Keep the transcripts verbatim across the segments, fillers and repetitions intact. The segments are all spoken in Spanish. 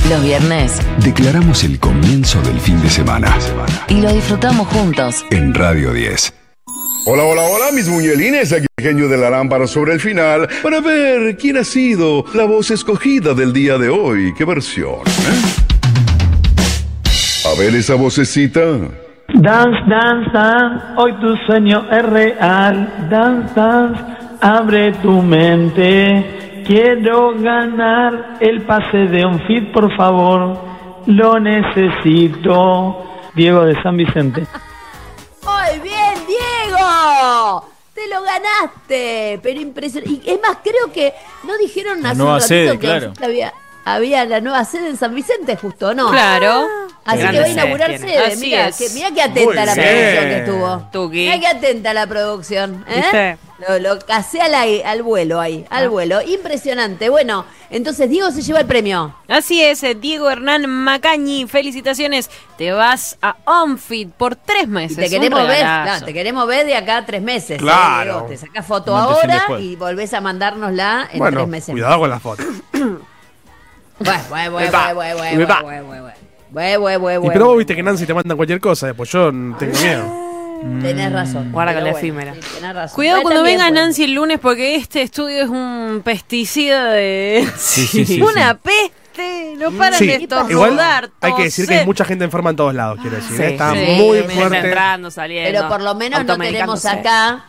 Los viernes declaramos el comienzo del fin de semana. y lo disfrutamos juntos. En Radio diez. Hola, hola, hola, mis muñelines, aquí el genio de la lámpara sobre el final para ver quién ha sido la voz escogida del día de hoy. ¿Qué versión? ¿eh? A ver esa vocecita. Dance, dance, dance, hoy tu sueño es real. Dance, dance, abre tu mente. Quiero ganar el pase de un fit, por favor. Lo necesito. Diego de San Vicente. ¡Muy bien, Diego! ¡Te lo ganaste! Pero impresionante. Y es más, creo que no dijeron La hace nueva un ratito sede, que claro. había, había la nueva sede en San Vicente, justo, ¿no? Claro. Así Grande que va a inaugurar sede sede. tiene. Así Mira, es. que, mira qué atenta la bien. producción que estuvo. Tuki. Mira qué atenta la producción. ¿eh? ¿Viste? Lo, lo casé al, ai- al vuelo ahí, al Ah. vuelo. Impresionante. Bueno, entonces Diego se lleva el premio. Así es, eh, Diego Hernán Macañi, felicitaciones. Te vas a OnFit por tres Y meses. te un queremos ver, regalazo. claro, te queremos ver de acá a tres meses. ¿eh, Claro. Diego? Te sacás foto Un antes y un ahora después. y volvés a mandárnosla en Bueno, tres meses. cuidado con las fotos. Bueno, bueno, bueno, Epa, bueno, bueno, epa. bueno, bueno, bueno. Bueno, bueno, bueno, Y pero bueno. vos viste que Nancy te mandan cualquier cosa, después yo no tengo miedo. Tenés razón. Guarda pero con la bueno, efímera. sí, tenés razón. Cuidado Ahí cuando también vengas, puede. Nancy, el lunes, porque este estudio es un pesticida de... Sí, sí, sí, Una peste. No paran Sí, de igual estornudar. hay que decir que hay mucha gente enferma en todos lados, quiero decir. Sí, ¿eh? Está sí, muy me fuerte. entrando, saliendo, Pero por lo menos no tenemos automedicándose. acá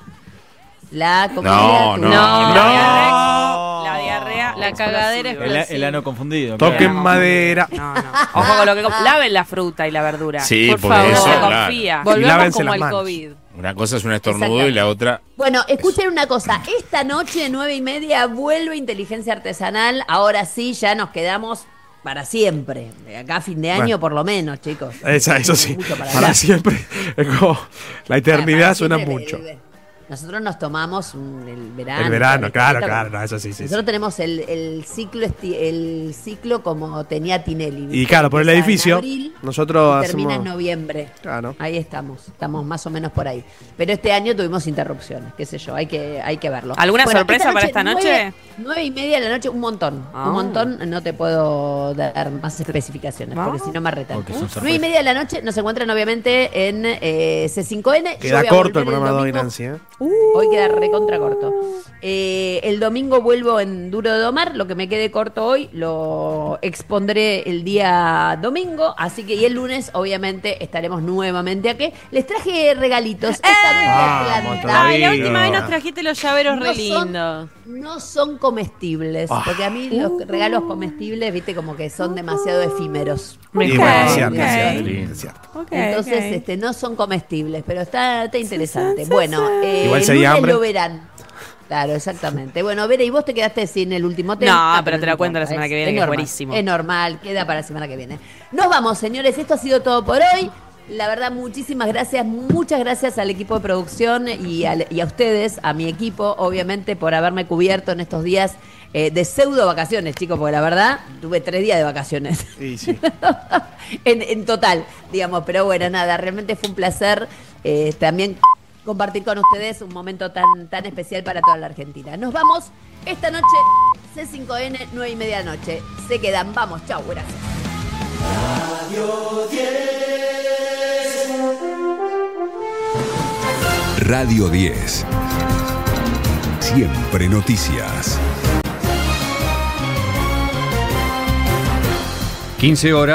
la comida. No, tu- no, No, No. la diarrea, la diarrea, la cagadera El, explosiva. el ano confundido. Toquen claro. madera. No, no. Ojo con lo que com- laven la fruta y la verdura. Sí, por porque favor, eso, no se claro. confía. Y Volvemos lávense como las el manos. COVID. Una cosa es un estornudo y la otra... Bueno, escuchen una cosa. Esta noche, nueve y media, vuelve Inteligencia Artesanal. Ahora sí, ya nos quedamos para siempre. De acá a fin de año, Bueno. por lo menos, chicos. Esa, eso sí. Mucho para Para hablar. siempre. Es como la eternidad Para suena siempre, mucho. el- el- Nosotros nos tomamos un- el verano. El verano, todo, claro, todo. claro, no, eso sí, sí, Nosotros sí. tenemos el, el ciclo esti- el ciclo como tenía Tinelli. ¿viste? Y claro, por el Empieza en edificio, abril nosotros y termina en hacemos- noviembre. Claro. Ahí estamos, estamos más o menos por ahí. Pero este año tuvimos interrupciones, qué sé yo, hay que, hay que verlo. ¿Alguna sorpresa para esta noche? Nueve, nueve y media de la noche, un montón. Ah. Un montón, no te puedo dar más especificaciones, Ah. porque si no me retan. Porque son sorpresas. Nueve y media de la noche nos encuentran obviamente en eh, C cinco N. Yo Queda voy a corto el volver programa de hoy, domingo. Nancy, ¿eh? Hoy queda recontra corto. Eh, el domingo vuelvo en Duro de Domar. Lo que me quede corto hoy lo expondré el día domingo. Así que y el lunes, obviamente, estaremos nuevamente aquí. Les traje regalitos. Esta vez de Vamos, Atlanta. todavía. Ay, la Lindo. última vez nos trajiste los llaveros No re son- lindos. No son comestibles. Ah. Porque a mí los regalos comestibles, viste, como que son demasiado efímeros. Y Ok, bueno, es cierto, ok. es cierto, es cierto. Ok, Entonces, ok. este, no son comestibles, pero está, está interesante. Bueno, eh, Igual el si hay lunes hambre. lo verán. Claro, exactamente. Bueno, Vera, y vos te quedaste sin el último tema. No, Ah, pero te lo no cuento la importa, semana es- que viene, es que es normal, buenísimo. Es normal, queda para la semana que viene. Nos vamos, señores. Esto ha sido todo por hoy. La verdad, muchísimas gracias. Muchas gracias al equipo de producción y, al- y a ustedes, a mi equipo, obviamente, por haberme cubierto en estos días eh, de pseudo vacaciones, chicos, porque la verdad, tuve tres días de vacaciones. Sí, sí. en, en total, digamos, pero bueno, nada, realmente fue un placer eh, también compartir con ustedes un momento tan, tan especial para toda la Argentina. Nos vamos esta noche, C cinco N, nueve y media de la noche. Se quedan, vamos, chau, gracias. Radio diez. Siempre noticias. quince horas.